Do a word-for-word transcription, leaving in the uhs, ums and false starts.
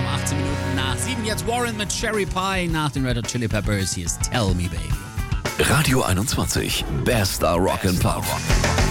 achtzehn Minuten nach sieben. Jetzt Warren mit Cherry Pie nach den Red Hot Chili Peppers. Hier ist Tell Me Baby. Radio einundzwanzig. Bester Rock and Pop.